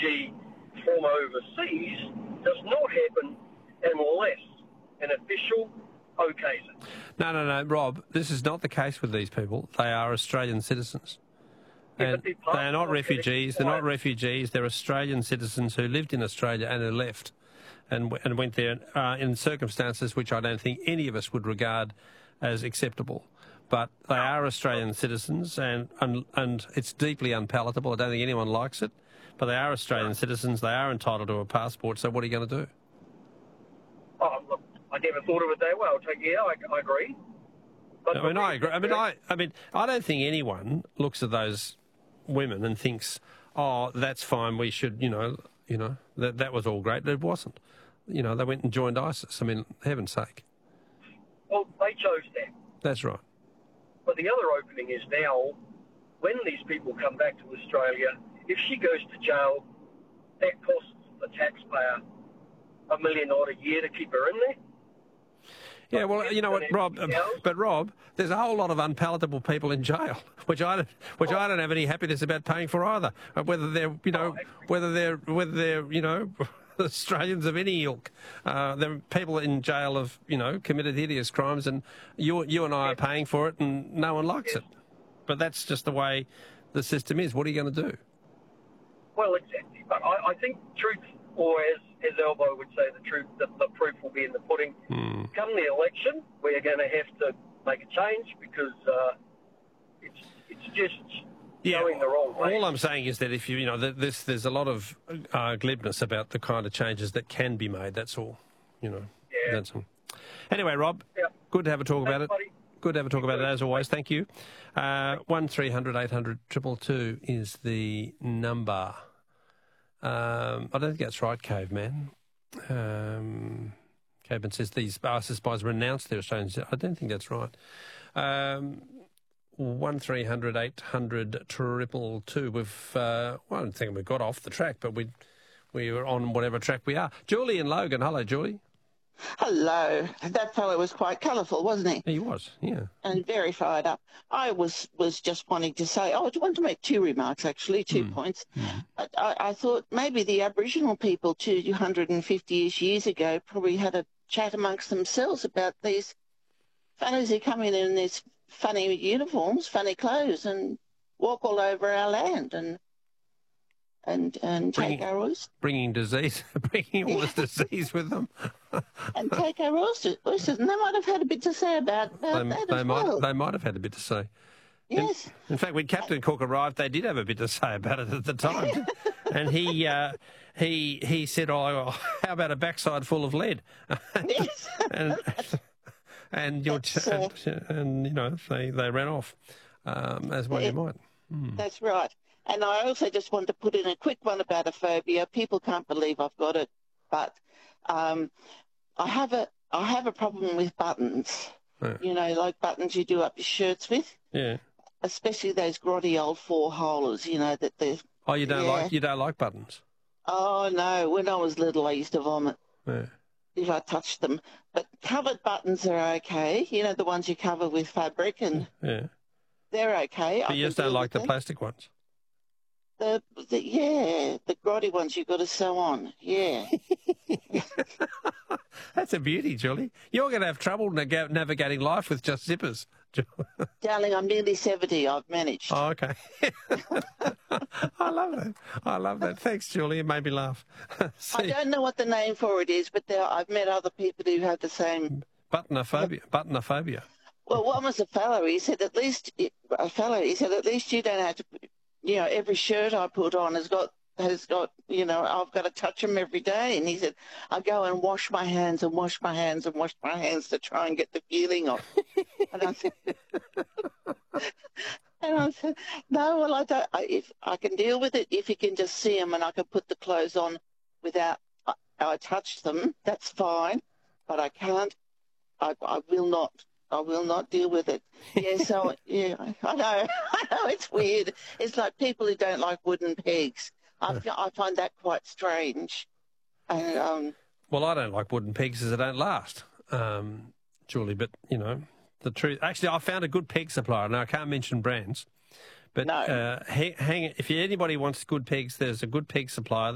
refugee from overseas does not happen unless an official okays it. No, Rob, this is not the case with these people. They are Australian citizens. Yeah, And they are not refugees. They're not refugees. They're Australian citizens who lived in Australia and who left and went there in circumstances which I don't think any of us would regard as acceptable. But they are Australian citizens, and it's deeply unpalatable. I don't think anyone likes it. But they are Australian citizens. They are entitled to a passport. So what are you going to do? Oh, look, I never thought of it that way. I agree. But I agree. I don't think anyone looks at those women and thinks, "Oh, that's fine. We should, that was all great." It wasn't. They went and joined ISIS. I mean, heaven's sake. Well, they chose that. That's right. But the other opening is now, when these people come back to Australia, if she goes to jail, that costs the taxpayer $1 million odd a year to keep her in there. Yeah, well, you know what, Rob? But Rob, there's a whole lot of unpalatable people in jail, which I don't have any happiness about paying for either. Whether they're Australians of any ilk. There are people in jail have committed hideous crimes, and you and I are paying for it, and no one likes it. But that's just the way the system is. What are you going to do? Well, exactly. But I think truth, or as Albo would say, the proof will be in the pudding. Come the election, we're going to have to make a change because it's just going the wrong way. All I'm saying is that if there's a lot of glibness about the kind of changes that can be made. That's all. That's all. Anyway, Rob, good to have a talk about it. Buddy. Good to have a talk about it as always. Thank you. 1300 800 222 is the number. I don't think that's right, Caveman. Caveman says these ISIS spies renounced their Australians. I don't think that's right. 1300 800 222. I don't think we got off the track, but we were on whatever track we are. Julie and Logan. Hello, Julie. Hello. That fellow was quite colourful, wasn't he? He was, yeah. And very fired up. I was just wanting to say, I want to make two remarks, actually, 2 points. I thought maybe the Aboriginal people 250-ish years ago probably had a chat amongst themselves about these fellows who come in these funny uniforms, funny clothes, and walk all over our land and take our oysters. Bringing all this disease with them. And take our oysters. And they might have had a bit to say about that as well. They might have had a bit to say. Yes. In fact, when Captain Cook arrived, they did have a bit to say about it at the time. And he said, "Oh, how about a backside full of lead?" Yes. and they ran off, as well you might. That's right. And I also just wanted to put in a quick one about a phobia. People can't believe I've got it, but I have a problem with buttons. Yeah. Like buttons you do up your shirts with. Yeah. Especially those grotty old four-holers. That they're. Oh, you don't like buttons? Oh no! When I was little, I used to vomit. Yeah. If I touched them. But covered buttons are okay. The ones you cover with fabric and. Yeah. They're okay. But you just don't like the plastic ones. The grotty ones you've got to sew on, yeah. That's a beauty, Julie. You're going to have trouble navigating life with just zippers. Darling, I'm nearly 70. I've managed. Oh, okay. I love that. Thanks, Julie. It made me laugh. I don't know what the name for it is, but I've met other people who have the same... Buttonophobia. Well, one was a fellow. He said, at least you don't have to... every shirt I put on has got, I've got to touch them every day. And he said, I go and wash my hands to try and get the feeling off. And I said, no, well, I don't. If I can deal with it, if you can just see them and I can put the clothes on without I touch them, that's fine. But I can't. I will not. I will not deal with it. Yeah, so, yeah, I know, it's weird. It's like people who don't like wooden pegs. I find that quite strange. And, well, I don't like wooden pegs as they don't last, Julie, but, the truth... Actually, I found a good peg supplier. Now, I can't mention brands, but if anybody wants good pegs, there's a good peg supplier.